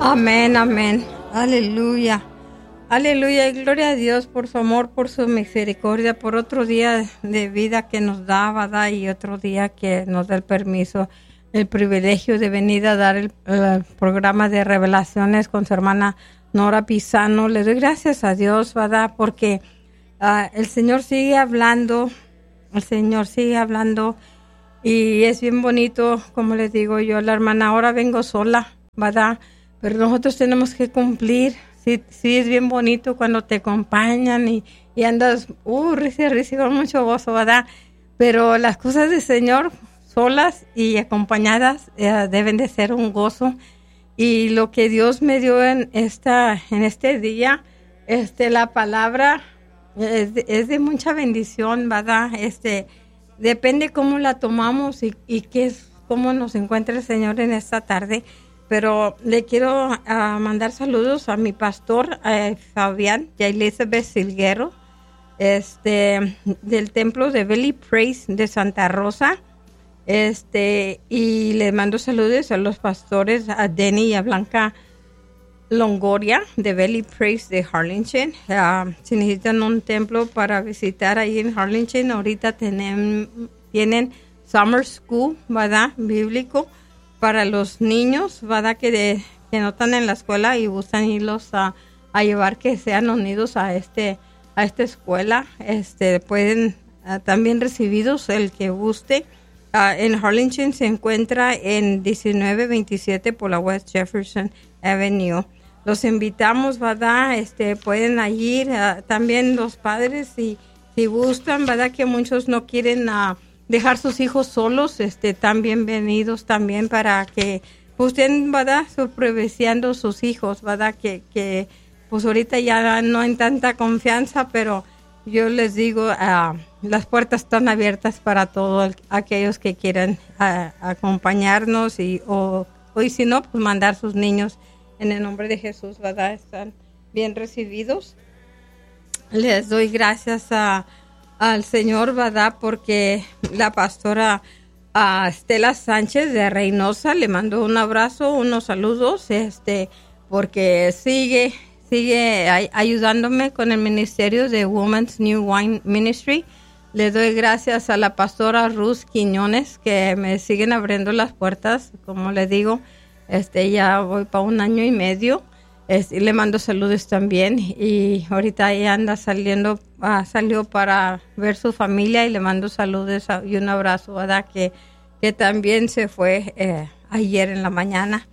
Amén, amén. Aleluya. Aleluya. Y gloria a Dios por su amor, por su misericordia, por otro día de vida que nos da, ¿verdad? Y otro día que nos da el permiso, el privilegio de venir a dar el programa de revelaciones con su hermana Nora Pisano. Le doy gracias a Dios, ¿verdad? Porque el Señor sigue hablando, y es bien bonito, como les digo yo, la hermana, ahora vengo sola, ¿verdad? Pero nosotros tenemos que cumplir. Sí, es bien bonito cuando te acompañan y andas, risa, con mucho gozo, ¿verdad? Pero las cosas del Señor, solas y acompañadas, deben de ser un gozo. Y lo que Dios me dio en este día, la palabra es de mucha bendición, ¿verdad? Depende cómo la tomamos y cómo nos encuentra el Señor en esta tarde. Pero le quiero mandar saludos a mi pastor, Fabián y a Elizabeth Silguero, del templo de Valley Praise de Santa Rosa. Y le mando saludos a los pastores, a Denny y a Blanca Longoria de Valley Praise de Harlingen. Si necesitan un templo para visitar ahí en Harlingen, ahorita tienen Summer School, ¿verdad? Bíblico para los niños, ¿verdad? Que no están en la escuela y gustan irlos a llevar, que sean unidos a esta escuela. Pueden también recibidos el que guste. En Harlingen se encuentra en 1927 por la West Jefferson Avenue. Los invitamos, ¿verdad? Pueden ir también los padres si gustan, ¿verdad? Que muchos no quieren dejar sus hijos solos, tan bienvenidos también para que estén, ¿verdad? Supervisando sus hijos, ¿verdad? Que pues ahorita ya no hay tanta confianza, pero yo les digo, las puertas están abiertas para todos aquellos que quieran acompañarnos y si no, pues mandar sus niños en el nombre de Jesús, ¿verdad? Están bien recibidos. Les doy gracias al Señor, ¿verdad? Porque la pastora Estela Sánchez de Reynosa le mando un abrazo, unos saludos, porque sigue ayudándome con el ministerio de Women's New Wine Ministry. Le doy gracias a la pastora Ruth Quiñones, que me siguen abriendo las puertas, como le digo, ya voy para 1 año y medio. Y le mando saludos también, y ahorita ella anda salió para ver su familia, y le mando saludos y un abrazo, ¿verdad? Que también se fue ayer en la mañana.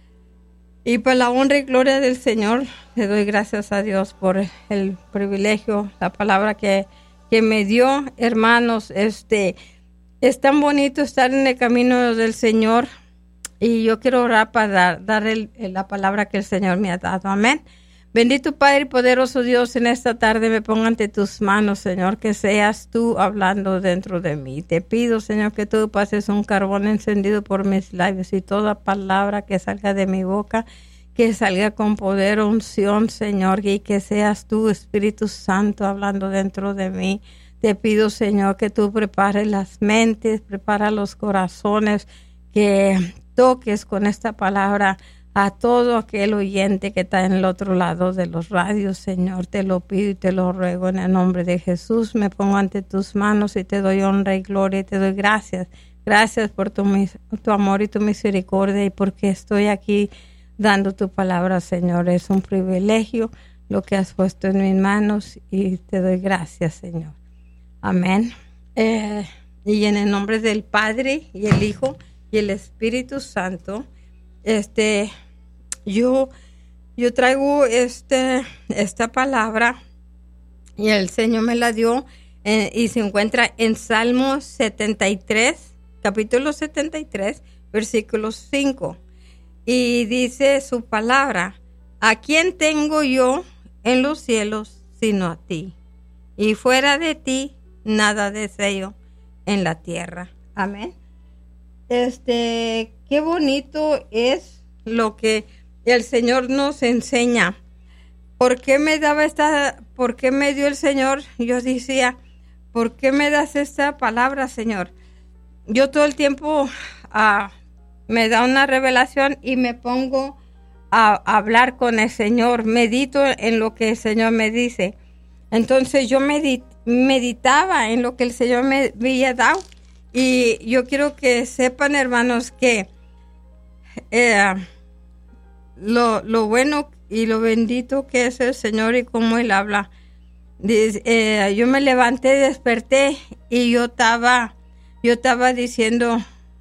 Y por la honra y gloria del Señor, le doy gracias a Dios por el privilegio, la palabra que me dio, hermanos. Es tan bonito estar en el camino del Señor. Y yo quiero orar para dar la palabra que el Señor me ha dado. Amén. Bendito Padre y poderoso Dios, en esta tarde me pongo ante tus manos, Señor, que seas tú hablando dentro de mí. Te pido, Señor, que tú pases un carbón encendido por mis labios, y toda palabra que salga de mi boca, que salga con poder, unción, Señor, y que seas tú, Espíritu Santo, hablando dentro de mí. Te pido, Señor, que tú prepares las mentes, prepara los corazones, que toques con esta palabra a todo aquel oyente que está en el otro lado de los radios, Señor. Te lo pido y te lo ruego en el nombre de Jesús. Me pongo ante tus manos y te doy honra y gloria y te doy gracias. Gracias por tu amor y tu misericordia, y porque estoy aquí dando tu palabra, Señor. Es un privilegio lo que has puesto en mis manos, y te doy gracias, Señor. Amén. Y en el nombre del Padre y el Hijo y el Espíritu Santo, yo traigo esta palabra, y el Señor me la dio, y se encuentra en Salmos 73, capítulo 73, versículo 5. Y dice su palabra: ¿a quién tengo yo en los cielos sino a ti? Y fuera de ti nada deseo en la tierra. Amén. Qué bonito es lo que el Señor nos enseña. ¿Por qué me dio el Señor? Yo decía, ¿por qué me das esta palabra, Señor? Yo todo el tiempo me da una revelación y me pongo hablar con el Señor, medito en lo que el Señor me dice. Entonces yo meditaba en lo que el Señor me había dado. Y yo quiero que sepan, hermanos, que lo bueno y lo bendito que es el Señor y cómo Él habla. Yo me levanté, desperté y yo estaba diciendo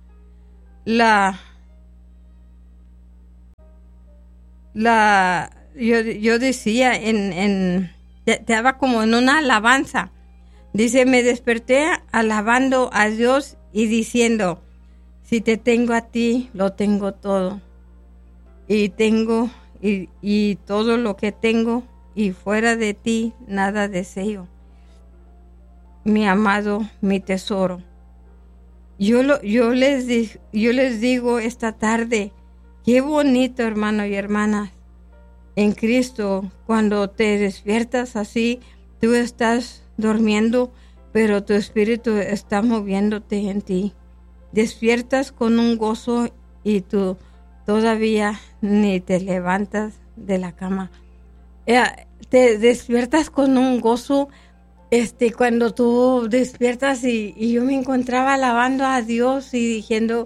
yo decía estaba como en una alabanza. Dice, me desperté alabando a Dios y diciendo, si te tengo a ti, lo tengo todo. Y tengo y todo lo que tengo, y fuera de ti nada deseo. Mi amado, mi tesoro. Yo les digo esta tarde, qué bonito, hermano y hermanas, en Cristo, cuando te despiertas así, tú estás durmiendo, pero tu espíritu está moviéndote en ti. Despiertas con un gozo y tú todavía ni te levantas de la cama. Te despiertas con un gozo. Cuando tú despiertas y yo me encontraba alabando a Dios y diciendo,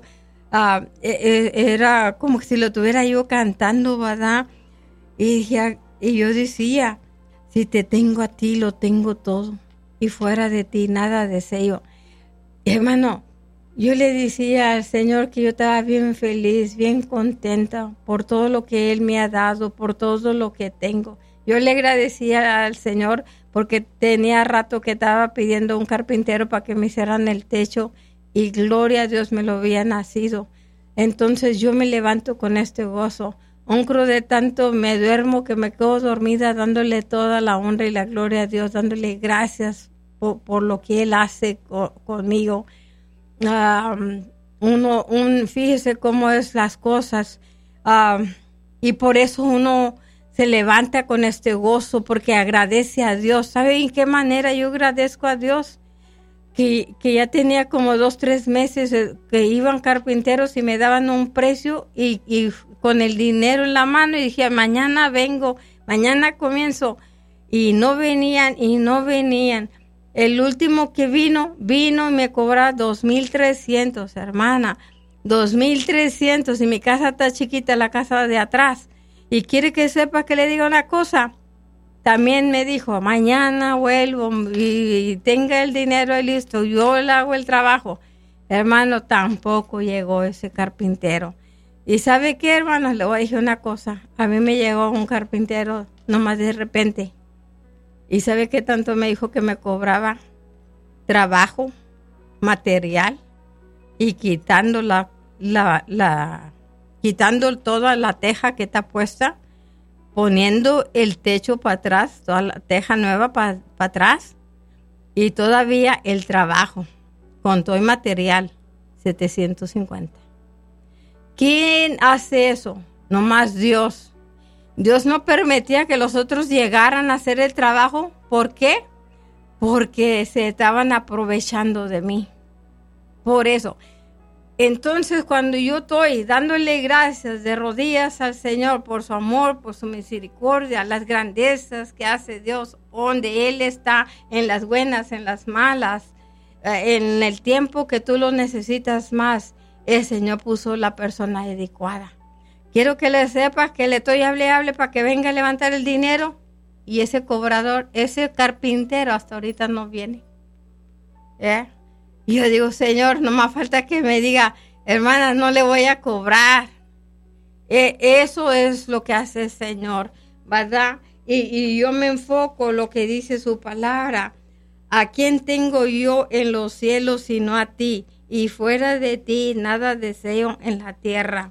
era como si lo tuviera yo cantando, ¿verdad? Y yo decía, si te tengo a ti, lo tengo todo, y fuera de ti nada deseo. Hermano, yo le decía al Señor que yo estaba bien feliz, bien contenta por todo lo que Él me ha dado, por todo lo que tengo. Yo le agradecía al Señor porque tenía rato que estaba pidiendo un carpintero para que me hicieran el techo, y gloria a Dios me lo había nacido. Entonces yo me levanto con este gozo. Un crudo de tanto me duermo que me quedo dormida dándole toda la honra y la gloria a Dios, dándole gracias por lo que Él hace conmigo. Fíjese cómo es las cosas, y por eso uno se levanta con este gozo, porque agradece a Dios. ¿Sabe en qué manera yo agradezco a Dios? Que ya tenía como 2-3 meses que iban carpinteros y me daban un precio y con el dinero en la mano, y dije, mañana vengo, mañana comienzo, y no venían. El último que vino y me cobraba 2,300, hermana, 2,300, y mi casa está chiquita, la casa de atrás. Y quiere que sepa que le diga una cosa. También me dijo, mañana vuelvo y tenga el dinero listo, yo le hago el trabajo. Hermano, tampoco llegó ese carpintero. ¿Y sabe qué, hermano? Le voy a decir una cosa. A mí me llegó un carpintero nomás de repente. ¿Y sabe qué tanto me dijo que me cobraba? Trabajo, material, y quitando quitando toda la teja que está puesta, poniendo el techo para atrás, toda la teja nueva para atrás, y todavía el trabajo, con todo el material, 750. ¿Quién hace eso? Nomás Dios. Dios no permitía que los otros llegaran a hacer el trabajo. ¿Por qué? Porque se estaban aprovechando de mí. Por eso. Entonces, cuando yo estoy dándole gracias de rodillas al Señor por su amor, por su misericordia, las grandezas que hace Dios, donde Él está, en las buenas, en las malas, en el tiempo que tú lo necesitas más, el Señor puso la persona adecuada. Quiero que le sepas que le estoy hable para que venga a levantar el dinero, y ese cobrador, ese carpintero hasta ahorita no viene. Y yo digo, Señor, no más falta que me diga, hermana, no le voy a cobrar. Eso es lo que hace el Señor, ¿verdad? Y yo me enfoco en lo que dice su palabra. ¿A quién tengo yo en los cielos sino a ti? Y fuera de ti nada deseo en la tierra.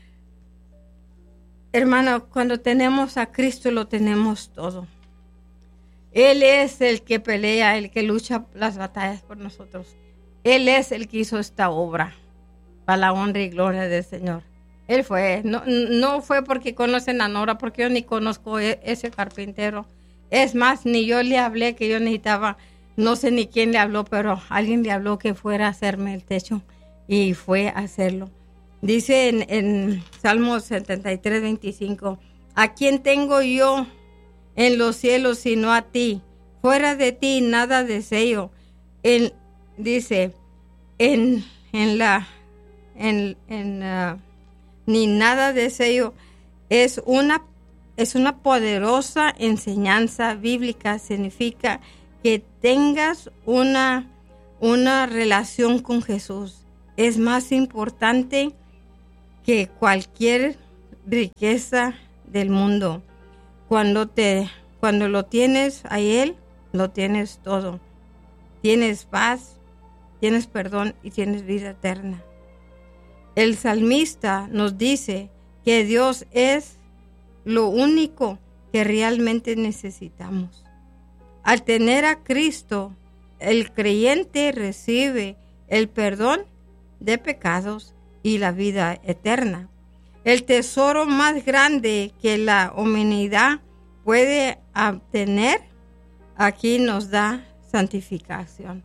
Hermano, cuando tenemos a Cristo lo tenemos todo. Él es el que pelea, el que lucha las batallas por nosotros. Él es el que hizo esta obra para la honra y gloria del Señor. Él fue, no fue porque conocen a Nora, porque yo ni conozco ese carpintero. Es más, ni yo le hablé que yo necesitaba, no sé ni quién le habló, pero alguien le habló que fuera a hacerme el techo, y fue a hacerlo. Dice en Salmo 73, 25, ¿a quién tengo yo en los cielos sino a ti? Fuera de ti nada deseo. Dice, ni nada deseo. Es una poderosa enseñanza bíblica. Significa que tengas una relación con Jesús. Es más importante que cualquier riqueza del mundo. Cuando lo tienes a Él, lo tienes todo. Tienes paz, tienes perdón y tienes vida eterna. El salmista nos dice que Dios es lo único que realmente necesitamos. Al tener a Cristo, el creyente recibe el perdón de pecados y la vida eterna. El tesoro más grande que la humanidad puede obtener, aquí nos da santificación.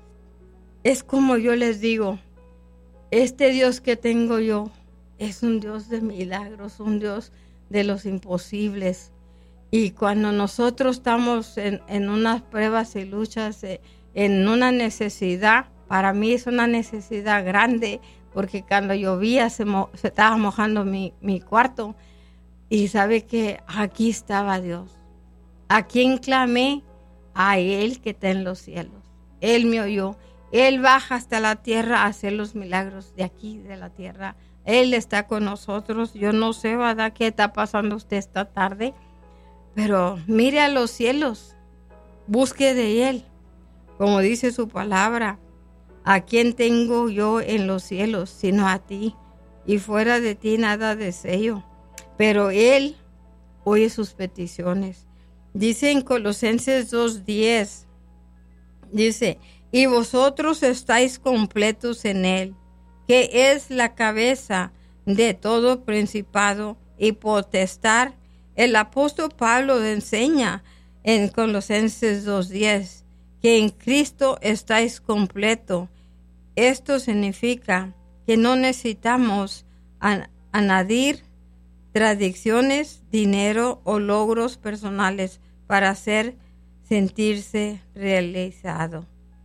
Es como yo les digo, este Dios que tengo yo es un Dios de milagros, un Dios de los imposibles. Y cuando nosotros estamos en unas pruebas y luchas, en una necesidad, para mí es una necesidad grande, porque cuando llovía se estaba mojando mi cuarto, y sabe que aquí estaba Dios. ¿A quién clamé? A Él que está en los cielos. Él me oyó. Él baja hasta la tierra a hacer los milagros de aquí, de la tierra. Él está con nosotros. Yo no sé, ¿verdad?, qué está pasando usted esta tarde, pero mire a los cielos, busque de Él, como dice su palabra. ¿A quién tengo yo en los cielos sino a ti? Y fuera de ti nada deseo. Pero Él oye sus peticiones. Dice en Colosenses 2:10, dice, y vosotros estáis completos en Él, que es la cabeza de todo principado y potestad. El apóstol Pablo enseña en Colosenses 2:10 que en Cristo estáis completo. Esto significa que no necesitamos añadir tradiciones, dinero o logros personales para sentirse realizado.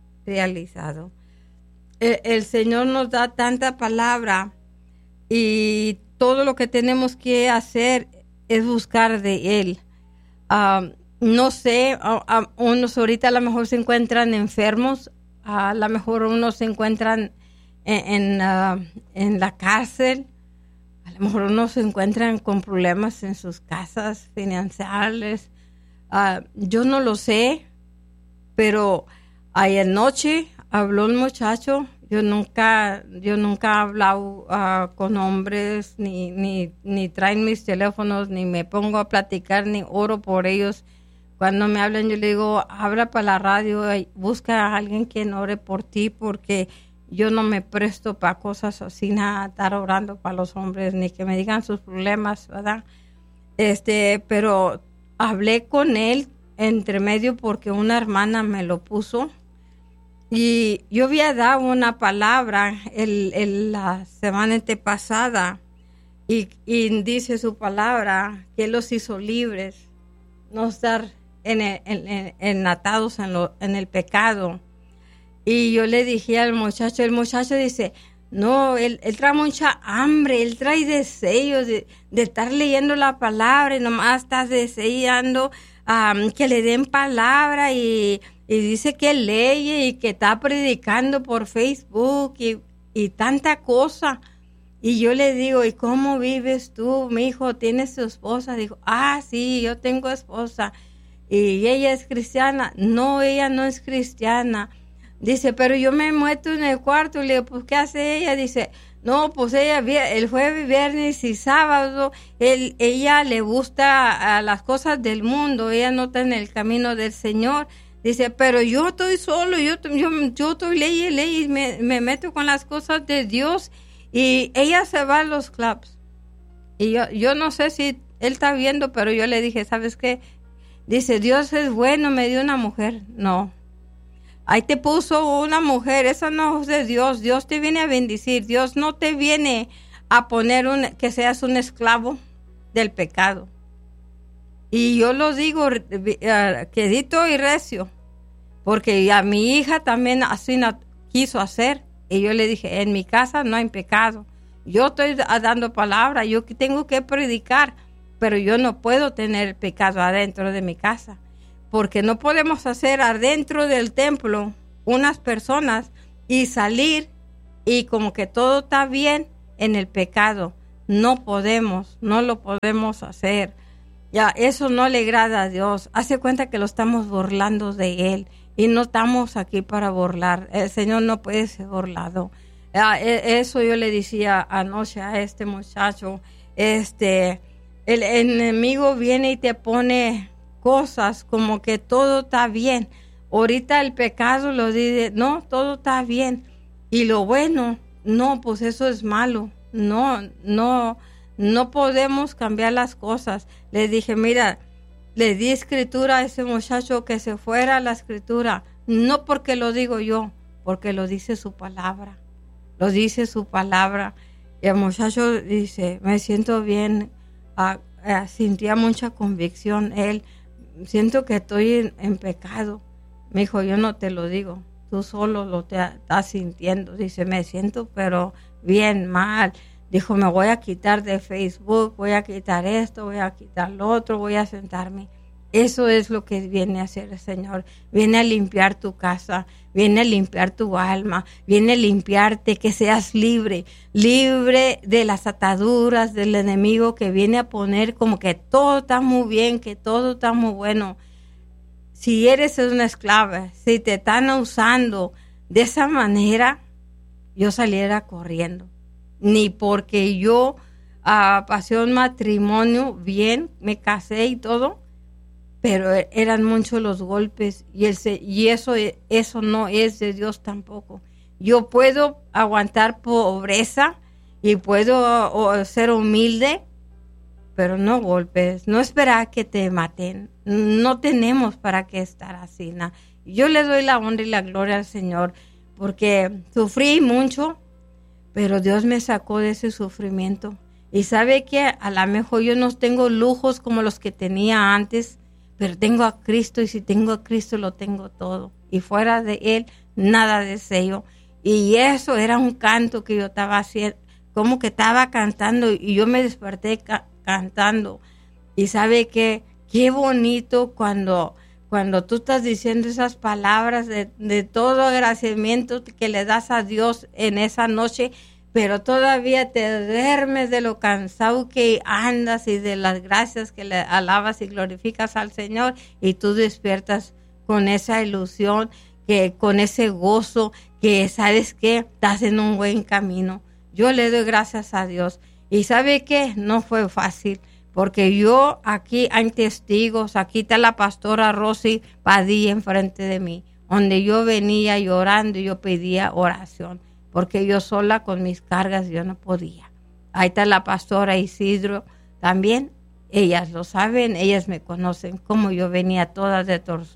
El Señor nos da tanta palabra y todo lo que tenemos que hacer es buscar de Él. No sé, unos ahorita a lo mejor se encuentran enfermos, a lo mejor unos se encuentran en la cárcel, a lo mejor unos se encuentran con problemas en sus casas financieras. Yo no lo sé, pero ayer noche habló el muchacho. Yo nunca he hablado con hombres, ni traen mis teléfonos, ni me pongo a platicar, ni oro por ellos. Cuando me hablan, yo le digo, habla para la radio, busca a alguien que ore por ti, porque yo no me presto para cosas así, nada, estar orando para los hombres, ni que me digan sus problemas, ¿verdad? Pero hablé con él entre medio porque una hermana me lo puso. Y yo había dado una palabra la semana antepasada y dice su palabra que Él los hizo libres, no estar atados en el pecado. Y yo le dije al muchacho, el muchacho dice, no, él trae mucha hambre, él trae deseos de estar leyendo la palabra y nomás está deseando que le den palabra y dice que lee y que está predicando por Facebook y tanta cosa. Y yo le digo, ¿y cómo vives tú, mi hijo? ¿Tienes tu esposa? Dijo, sí, yo tengo esposa. ¿Y ella es cristiana? No, ella no es cristiana. Dice, pero yo me meto en el cuarto. Y le digo, pues, ¿qué hace ella? Dice, no, pues ella el jueves, viernes y sábado, ella le gusta las cosas del mundo. Ella no está en el camino del Señor. Dice, pero yo estoy solo, yo estoy ley y me meto con las cosas de Dios. Y ella se va a los clubs. Y yo no sé si él está viendo, pero yo le dije, ¿sabes qué? Dice, Dios es bueno, me dio una mujer. No. Ahí te puso una mujer, esa no es de Dios. Dios te viene a bendecir. Dios no te viene a poner que seas un esclavo del pecado. Y yo lo digo quedito y recio, porque a mi hija también así quiso hacer. Y yo le dije, en mi casa no hay pecado. Yo estoy dando palabra, yo tengo que predicar, pero yo no puedo tener pecado adentro de mi casa, porque no podemos hacer adentro del templo unas personas y salir y como que todo está bien en el pecado. No lo podemos hacer. Ya, eso no le agrada a Dios. Hace cuenta que lo estamos burlando de Él y no estamos aquí para burlar. El Señor no puede ser burlado. Eso yo le decía anoche a este muchacho. El enemigo viene y te pone cosas como que todo está bien. Ahorita el pecado lo dice, no, todo está bien. Y lo bueno, no, pues eso es malo. No podemos cambiar las cosas. Le dije, mira, le di escritura a ese muchacho que se fuera a la escritura. No porque lo digo yo, porque lo dice su palabra. Lo dice su palabra. Y el muchacho dice, me siento bien. Sentía mucha convicción. Él, siento que estoy en pecado. Me dijo, yo no te lo digo. Tú solo lo estás sintiendo. Dice, me siento pero bien mal. Dijo, me voy a quitar de Facebook, voy a quitar esto, voy a quitar lo otro, voy a sentarme. Eso es lo que viene a hacer el Señor. Viene a limpiar tu casa, viene a limpiar tu alma, viene a limpiarte, que seas libre de las ataduras del enemigo que viene a poner como que todo está muy bien, que todo está muy bueno. Si eres una esclava, si te están usando de esa manera, yo saliera corriendo. Ni porque yo pasé un matrimonio bien, me casé y todo, pero eran muchos los golpes y eso no es de Dios tampoco. Yo puedo aguantar pobreza y puedo ser humilde, pero no golpes, no esperar que te maten. No tenemos para qué estar así. ¿No? Yo le doy la honra y la gloria al Señor porque sufrí mucho, pero Dios me sacó de ese sufrimiento. Y sabe que a lo mejor yo no tengo lujos como los que tenía antes, pero tengo a Cristo y si tengo a Cristo lo tengo todo. Y fuera de Él, nada deseo. Y eso era un canto que yo estaba haciendo, como que estaba cantando y yo me desperté cantando. Y sabe que qué bonito cuando tú estás diciendo esas palabras de todo agradecimiento que le das a Dios en esa noche, pero todavía te duermes de lo cansado que andas y de las gracias que le alabas y glorificas al Señor y tú despiertas con esa ilusión, con ese gozo, que sabes que estás en un buen camino. Yo le doy gracias a Dios. Y ¿sabe qué? No fue fácil. Porque yo, aquí hay testigos, aquí está la pastora Rosy Padilla enfrente de mí, donde yo venía llorando y yo pedía oración, porque yo sola con mis cargas yo no podía. Ahí está la pastora Isidro también, ellas lo saben, ellas me conocen, como yo venía toda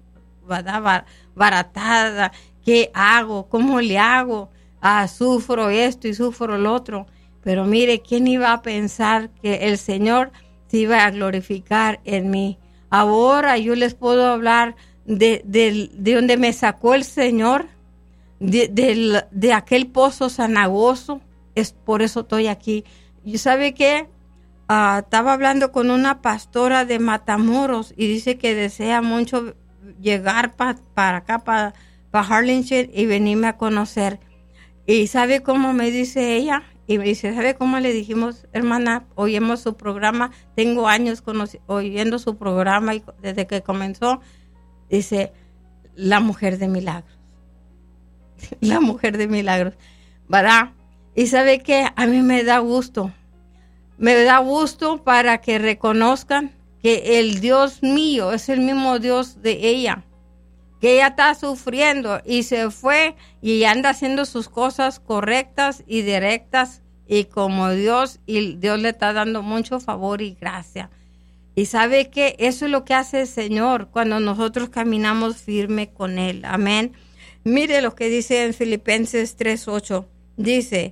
baratada, ¿qué hago? ¿Cómo le hago? Sufro esto y sufro lo otro. Pero mire, ¿quién iba a pensar que el Señor se iba a glorificar en mí? Ahora yo les puedo hablar de donde me sacó el Señor, de aquel pozo cenagoso. Es por eso estoy aquí. ¿Y sabe qué? Estaba hablando con una pastora de Matamoros y dice que desea mucho llegar para acá, para Harlingen y venirme a conocer. ¿Y sabe cómo me dice ella? Y me dice, ¿sabe cómo le dijimos, hermana? Oímos su programa, tengo años oyendo su programa y desde que comenzó, dice, la mujer de milagros. La mujer de milagros, ¿verdad? Y ¿sabe qué? A mí me da gusto para que reconozcan que el Dios mío es el mismo Dios de ella, que ella está sufriendo y se fue y anda haciendo sus cosas correctas y directas y como Dios, y Dios le está dando mucho favor y gracia. Y sabe que eso es lo que hace el Señor cuando nosotros caminamos firme con Él. Amén. Mire lo que dice en Filipenses 3:8. Dice,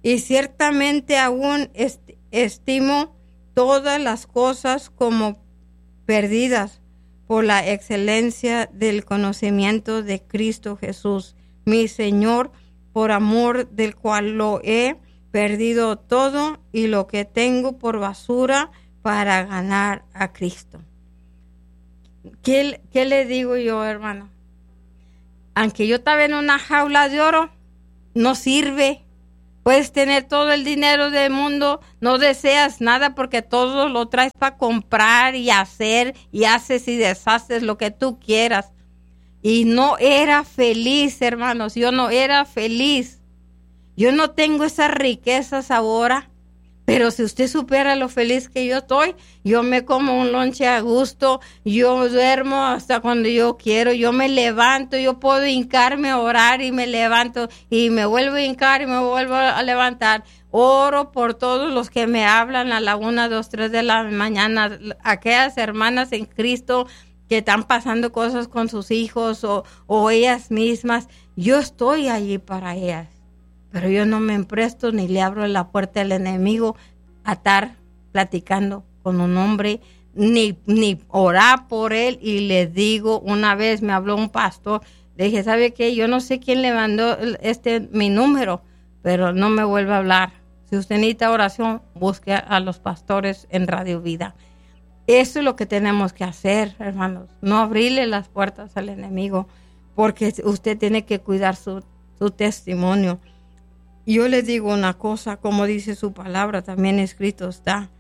y ciertamente aún estimo todas las cosas como perdidas por la excelencia del conocimiento de Cristo Jesús, mi Señor, por amor del cual lo he perdido todo y lo que tengo por basura para ganar a Cristo. ¿Qué le digo yo, hermano? Aunque yo estaba en una jaula de oro, no sirve. Puedes tener todo el dinero del mundo, no deseas nada porque todo lo traes para comprar y hacer, y haces y deshaces lo que tú quieras. Y no era feliz, hermanos, yo no era feliz. Yo no tengo esas riquezas ahora, pero si usted supiera lo feliz que yo estoy, yo me como un lonche a gusto, yo duermo hasta cuando yo quiero, yo me levanto, yo puedo hincarme a orar y me levanto y me vuelvo a hincar y me vuelvo a levantar. Oro por todos los que me hablan a la 1, 2, 3 de la mañana, aquellas hermanas en Cristo que están pasando cosas con sus hijos o ellas mismas. Yo estoy allí para ellas. Pero yo no me empresto ni le abro la puerta al enemigo a estar platicando con un hombre, ni orar por él. Y le digo, una vez me habló un pastor, le dije, ¿sabe qué? Yo no sé quién le mandó mi número, pero no me vuelve a hablar. Si usted necesita oración, busque a los pastores en Radio Vida. Eso es lo que tenemos que hacer, hermanos. No abrirle las puertas al enemigo, porque usted tiene que cuidar su testimonio. Yo les digo una cosa, como dice su palabra, también escrito está,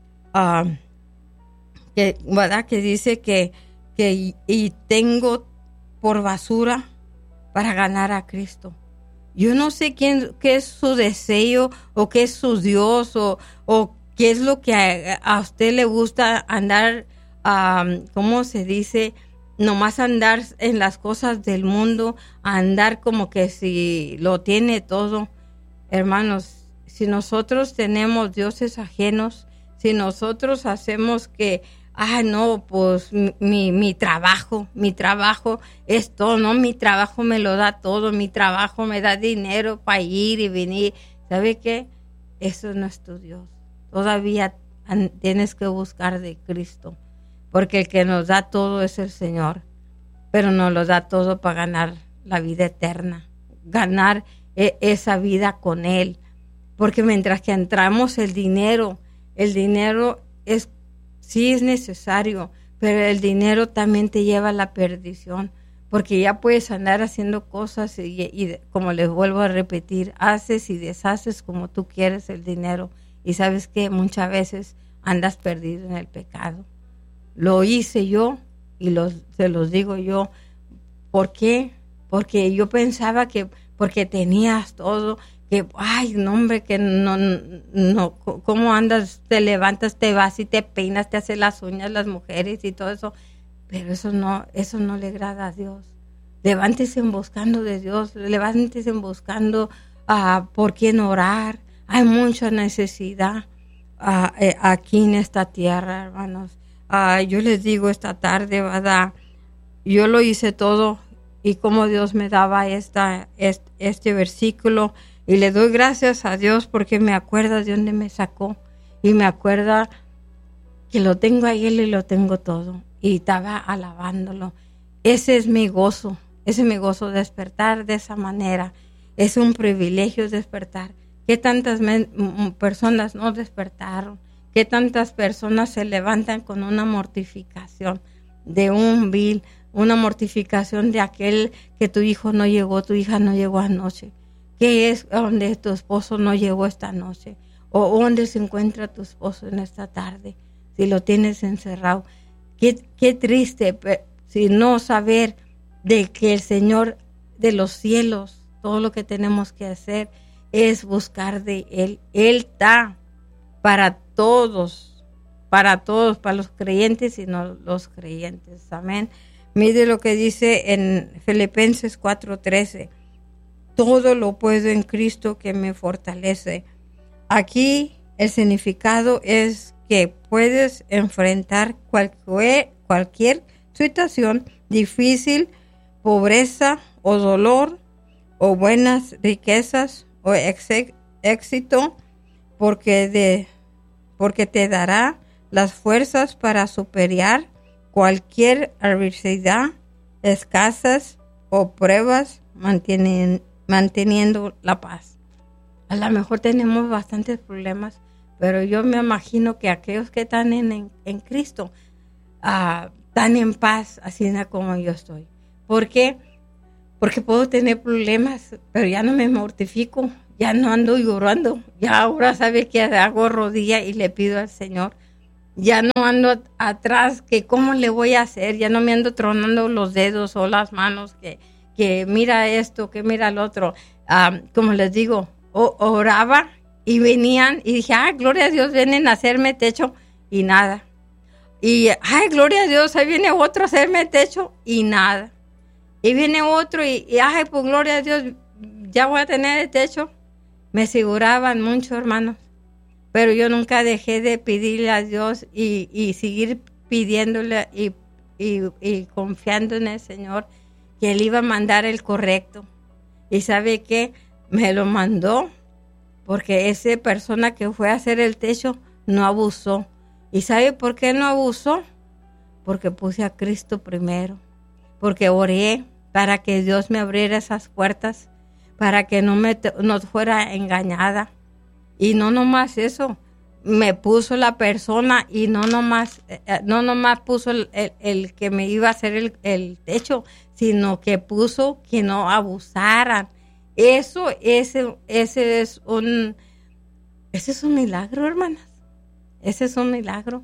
¿verdad? Que dice que y tengo por basura para ganar a Cristo. Yo no sé qué es su deseo o qué es su Dios o qué es lo que a usted le gusta andar, ¿cómo se dice? Nomás andar en las cosas del mundo, andar como que si lo tiene todo. Hermanos, si nosotros tenemos dioses ajenos, si nosotros hacemos que, no, pues mi trabajo es todo, no, mi trabajo me lo da todo, mi trabajo me da dinero para ir y venir. ¿Sabe qué? Eso no es tu Dios. Todavía tienes que buscar de Cristo, porque el que nos da todo es el Señor, pero nos lo da todo para ganar la vida eterna, ganar esa vida con Él, porque mientras que entramos el dinero sí es necesario, pero el dinero también te lleva a la perdición, porque ya puedes andar haciendo cosas y como les vuelvo a repetir, haces y deshaces como tú quieres el dinero, y sabes que muchas veces andas perdido en el pecado. Lo hice yo y se los digo yo. ¿Por qué? Porque yo pensaba que porque tenías todo, que, no hombre, que no, ¿cómo andas? Te levantas, te vas y te peinas, te haces las uñas las mujeres y todo eso, pero eso no le agrada a Dios. Levántese en buscando de Dios, levántese en buscando por quién orar. Hay mucha necesidad aquí en esta tierra, hermanos. Yo les digo esta tarde, ¿verdad? Yo lo hice todo y como Dios me daba este versículo, y le doy gracias a Dios porque me acuerda de dónde me sacó y me acuerda que lo tengo a Él y lo tengo todo, y estaba alabándolo. Ese es mi gozo despertar de esa manera. Es un privilegio despertar. ¿Qué tantas personas no despertaron? ¿Qué tantas personas se levantan con una mortificación de un vil, una mortificación de aquel que tu hijo no llegó, tu hija no llegó anoche? ¿Qué es donde tu esposo no llegó esta noche? ¿O dónde se encuentra tu esposo en esta tarde? Si lo tienes encerrado. Qué triste si no saber de que el Señor de los cielos, todo lo que tenemos que hacer es buscar de Él. Él está para todos, para los creyentes y no los creyentes. Amén. Mire lo que dice en Filipenses 4:13. Todo lo puedo en Cristo que me fortalece. Aquí el significado es que puedes enfrentar cualquier situación difícil, pobreza o dolor, o buenas riquezas o éxito porque te dará las fuerzas para superar cualquier adversidad, escasas o pruebas, manteniendo la paz. A lo mejor tenemos bastantes problemas, pero yo me imagino que aquellos que están en Cristo están en paz, así como yo estoy. ¿Por qué? Porque puedo tener problemas, pero ya no me mortifico, ya no ando llorando, ya ahora sabe que hago rodilla y le pido al Señor. Ya no ando atrás, que cómo le voy a hacer, ya no me ando tronando los dedos o las manos, que mira esto, que mira el otro. Como les digo, oraba y venían y dije, gloria a Dios, vienen a hacerme techo y nada. Y, gloria a Dios, ahí viene otro a hacerme techo y nada. Y viene otro y pues gloria a Dios, ya voy a tener el techo. Me aseguraban mucho, hermanos. Pero yo nunca dejé de pedirle a Dios y seguir pidiéndole y confiando en el Señor que Él iba a mandar el correcto. ¿Y sabe qué? Me lo mandó porque esa persona que fue a hacer el techo no abusó. ¿Y sabe por qué no abusó? Porque puse a Cristo primero. Porque oré para que Dios me abriera esas puertas, para que no fuera engañada. Y no nomás eso, me puso la persona y no nomás puso el que me iba a hacer el techo, sino que puso que no abusaran. Ese es un milagro, hermanas. Ese es un milagro.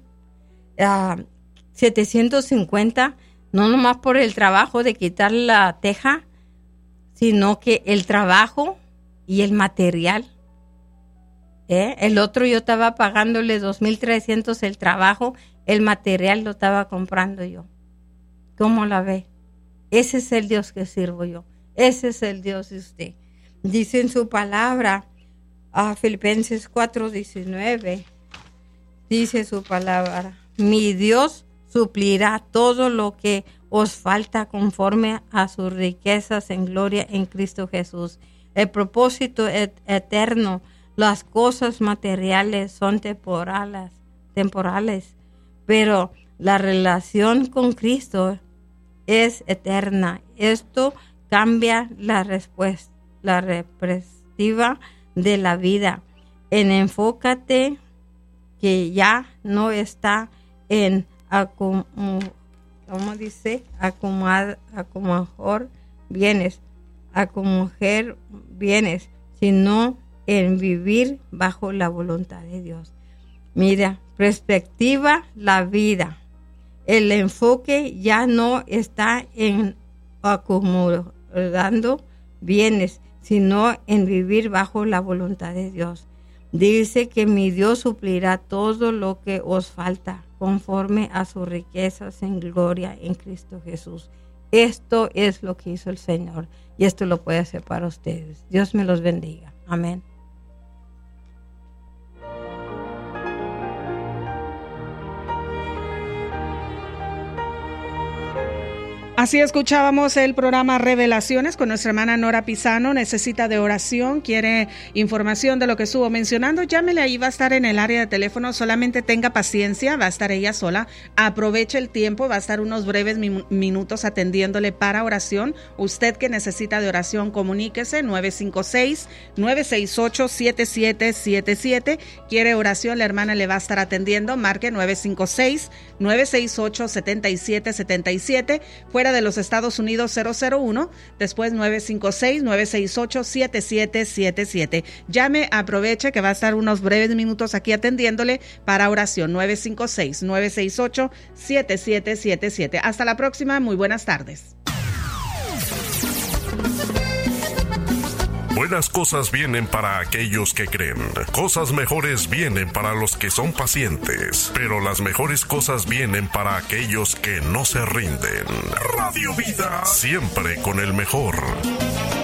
750, no nomás por el trabajo de quitar la teja, sino que el trabajo y el material. El otro yo estaba pagándole 2,300 el trabajo, el material lo estaba comprando yo. ¿Cómo la ve? Ese es el Dios que sirvo yo. Ese es el Dios de usted. Dice en su palabra, Filipenses 4:19, dice su palabra, mi Dios suplirá todo lo que os falta conforme a sus riquezas en gloria en Cristo Jesús. El propósito eterno. Las cosas materiales son temporales, pero la relación con Cristo es eterna. Esto cambia la perspectiva de la vida. Enfócate que ya no está en acumular bienes, sino en vivir bajo la voluntad de Dios. Mira, perspectiva, la vida. El enfoque ya no está en acumulando bienes, sino en vivir bajo la voluntad de Dios. Dice que mi Dios suplirá todo lo que os falta, conforme a sus riquezas en gloria en Cristo Jesús. Esto es lo que hizo el Señor y esto lo puede hacer para ustedes. Dios me los bendiga. Amén. Así escuchábamos el programa Revelaciones con nuestra hermana Nora Pisano. Necesita de oración, quiere información de lo que estuvo mencionando, llámele, ahí va a estar en el área de teléfono, solamente tenga paciencia, va a estar ella sola, aproveche el tiempo, va a estar unos breves minutos atendiéndole para oración. Usted que necesita de oración, comuníquese, 956-968-7777, quiere oración, la hermana le va a estar atendiendo, marque 956-968-7777, fuera de los Estados Unidos 001, después 956-968-7777. Llame, aproveche que va a estar unos breves minutos aquí atendiéndole para oración. 956-968-7777. Hasta la próxima, muy buenas tardes. Buenas cosas vienen para aquellos que creen. Cosas mejores vienen para los que son pacientes. Pero las mejores cosas vienen para aquellos que no se rinden. Radio Vida, siempre con el mejor.